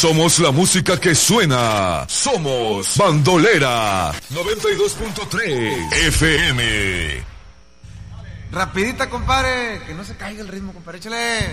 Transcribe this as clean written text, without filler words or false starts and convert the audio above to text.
Somos la música que suena. Somos Bandolera 92.3 FM. Rapidita, compadre. Que no se caiga el ritmo, compadre. Échale.